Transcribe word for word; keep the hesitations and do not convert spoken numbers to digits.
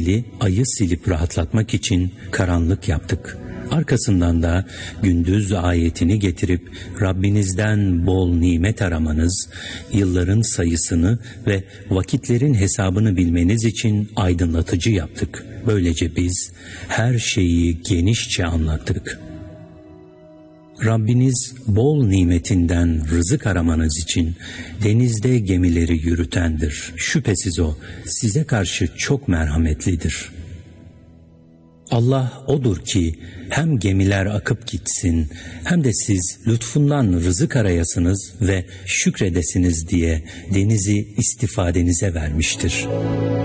ilgili ayı silip rahatlatmak için karanlık yaptık. Arkasından da gündüz ayetini getirip Rabbinizden bol nimet aramanız, yılların sayısını ve vakitlerin hesabını bilmeniz için aydınlatıcı yaptık. Böylece biz her şeyi genişçe anlattık. Rabbiniz bol nimetinden rızık aramanız için denizde gemileri yürütendir. Şüphesiz O size karşı çok merhametlidir. Allah O'dur ki hem gemiler akıp gitsin hem de siz lütfundan rızık arayasınız ve şükredesiniz diye denizi istifadenize vermiştir.